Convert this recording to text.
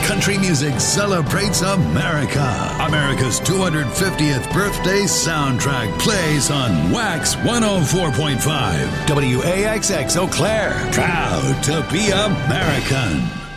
country music celebrates America. America's 250th birthday soundtrack plays on Wax 104.5 WAXX Eau Claire. Proud to be American.